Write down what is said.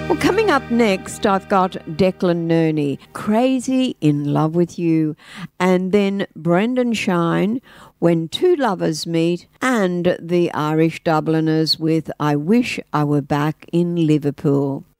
Well, coming up next, I've got Declan Nerney, Crazy in Love with You, and then Brendan Shine, When Two Lovers Meet, and the Irish Dubliners with I Wish I Were Back in Liverpool.